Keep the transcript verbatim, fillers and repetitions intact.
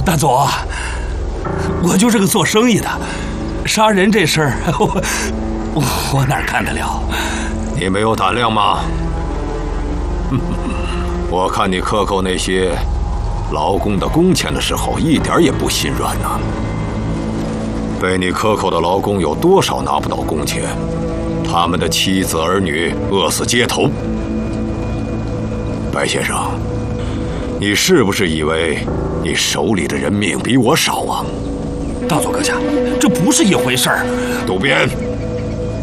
大佐，我就是个做生意的，杀人这事儿，我我我哪干得了？ 你没有胆量吗？我看你克扣那些劳工的工钱的时候，一点也不心软呐。被你克扣的劳工有多少拿不到工钱？他们的妻子儿女饿死街头。白先生，你是不是以为你手里的人命比我少啊？ 大佐阁下，这不是一回事儿。 渡边。